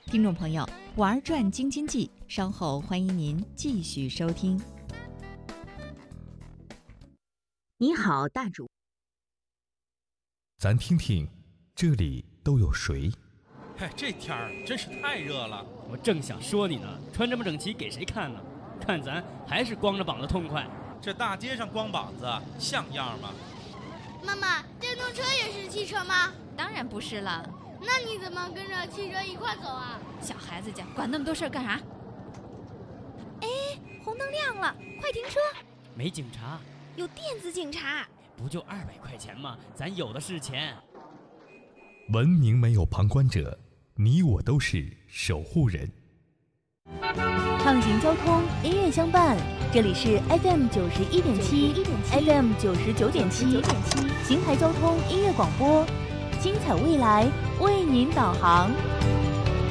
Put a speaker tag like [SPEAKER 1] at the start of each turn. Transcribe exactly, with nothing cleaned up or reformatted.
[SPEAKER 1] 听众朋友，玩转京津冀，稍后欢迎您继续收听。
[SPEAKER 2] 你好，大主。
[SPEAKER 3] 咱听听，这里都有谁？
[SPEAKER 4] 嘿，这天儿真是太热了。
[SPEAKER 5] 我正想说你呢，穿这么整齐给谁看呢？看咱还是光着膀子痛快。
[SPEAKER 4] 这大街上光膀子像样吗？
[SPEAKER 6] 妈妈，电动车也是汽车吗？
[SPEAKER 7] 当然不是了。
[SPEAKER 6] 那你怎么跟着汽车一块走啊？
[SPEAKER 7] 小孩子家管那么多事儿干啥？哎，红灯亮了，快停车！
[SPEAKER 5] 没警察，
[SPEAKER 7] 有电子警察。
[SPEAKER 5] 不就二百块钱吗？咱有的是钱。
[SPEAKER 3] 文明没有旁观者，你我都是守护人。
[SPEAKER 8] 畅行交通，音乐相伴，这里是 F M 九十一点七 ，F M 九十九点七，邢台交通音乐广播，精彩未来为您导航。